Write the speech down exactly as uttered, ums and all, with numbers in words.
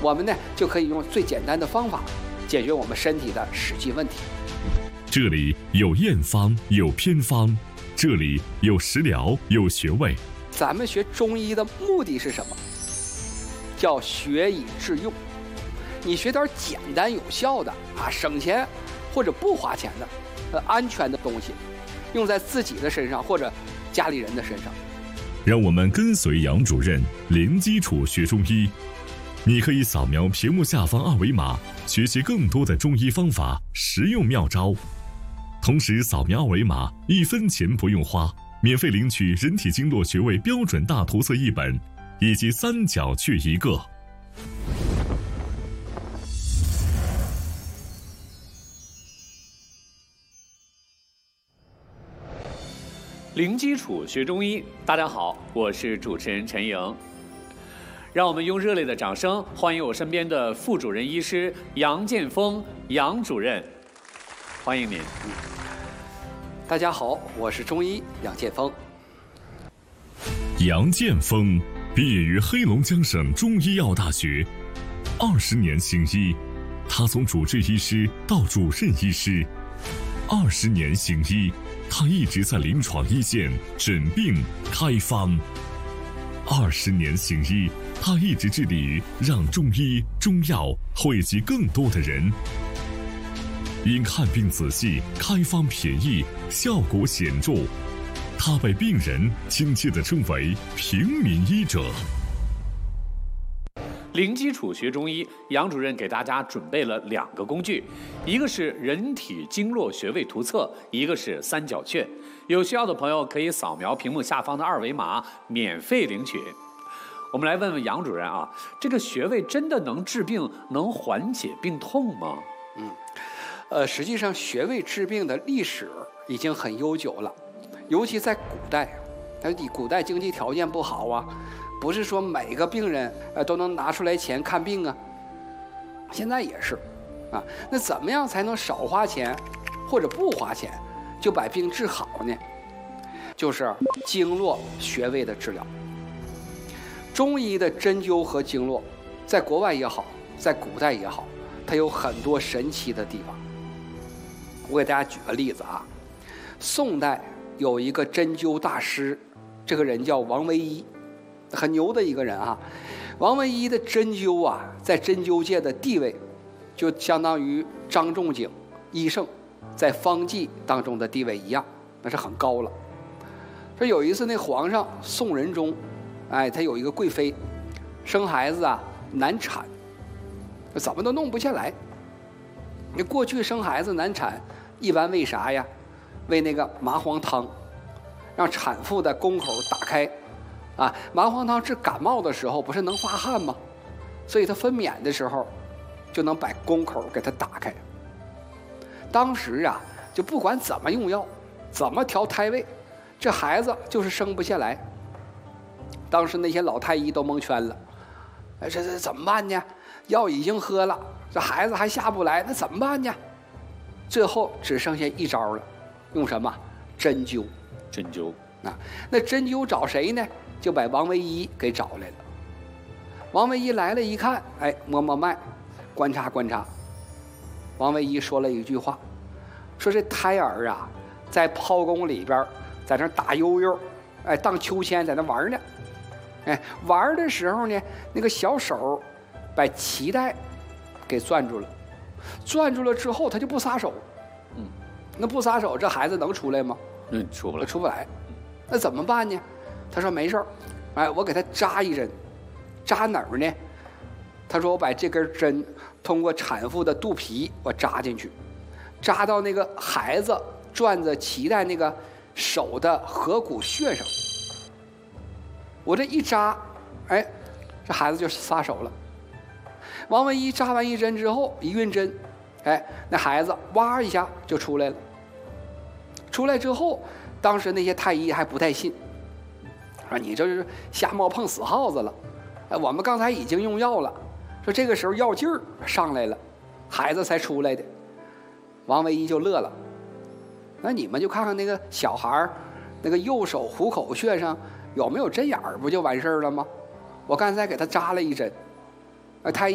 我们呢就可以用最简单的方法解决我们身体的实际问题。 这里有验方，有偏方，这里有食疗，有穴位。 咱们学中医的目的是什么？叫学以致用。你学点简单有效的啊，省钱或者不花钱的，呃，安全的东西，用在自己的身上或者家里人的身上。 让我们跟随杨主任零基础学中医。你可以扫描屏幕下方二维码，学习更多的中医方法、实用妙招。同时扫描二维码，一分钱不用花，免费领取人体经络穴位标准大图册一本，以及三角穴一个。 零基础学中医，大家好，我是主持人陈莹。让我们用热烈的掌声欢迎我身边的副主任医师杨建峰杨主任，欢迎您。 大家好，我是中医杨建峰。 杨建峰毕业于黑龙江省中医药大学，二十年行医，他从主治医师到主任医师，二十年行医，他一直在临床一线诊病开方。二十年行医，他一直致力于让中医中药惠及更多的人。因看病仔细，开方便宜，效果显著，他被病人亲切地称为平民医者。 零基础学中医，杨主任给大家准备了两个工具，一个是人体经络穴位图册，一个是三角穴。有需要的朋友可以扫描屏幕下方的二维码，免费领取。我们来问问杨主任啊，这个穴位真的能治病，能缓解病痛吗？ 嗯，呃，实际上穴位治病的历史已经很悠久了，尤其在古代，它你古代经济条件不好啊。不是说每个病人呃都能拿出来钱看病啊，现在也是，啊，那怎么样才能少花钱或者不花钱就把病治好呢？就是经络穴位的治疗。中医的针灸和经络，在国外也好，在古代也好，它有很多神奇的地方。我给大家举个例子啊，宋代有一个针灸大师，这个人叫王维一。很牛的一个人啊，王维一的针灸啊，在针灸界的地位，就相当于张仲景医圣在方剂当中的地位一样，那是很高了。说有一次那皇上宋仁宗，哎，他有一个贵妃，生孩子啊难产，怎么都弄不下来。你过去生孩子难产，一般为啥呀？为那个麻黄汤，让产妇的宫口打开。啊，麻黄汤治感冒的时候不是能发汗吗？所以它分娩的时候就能把宫口给它打开。当时啊，就不管怎么用药，怎么调胎位，这孩子就是生不下来。当时那些老太医都蒙圈了，哎，这这怎么办呢？药已经喝了，这孩子还下不来，那怎么办呢？最后只剩下一招了，用什么？针灸。 针灸啊，那针灸找谁呢？就把王维一给找来了。王维一来了，一看，哎，摸摸脉，观察观察。王维一说了一句话，说这胎儿啊，在剖宫里边，在那打悠悠，哎，荡秋千，在那玩呢。哎，玩的时候呢，那个小手把脐带给攥住了，攥住了之后，他就不撒手。嗯，那不撒手，这孩子能出来吗？ 嗯，出不来， 出不来。那怎么办呢？他说没事儿，哎，我给他扎一针，扎哪儿呢？他说我把这根针通过产妇的肚皮我扎进去，扎到那个孩子攥着脐带那个手的合谷穴上。我这一扎，哎，这孩子就撒手了。王维一扎完一针之后，一运针，哎，那孩子哇一下就出来了。出来之后，当时那些太医还不太信。说你这是瞎猫碰死耗子了，哎，我们刚才已经用药了，说这个时候药劲儿上来了，孩子才出来的。王维一就乐了，那你们就看看那个小孩那个右手虎口穴上有没有针眼儿，不就完事儿了吗？我刚才给他扎了一针，太医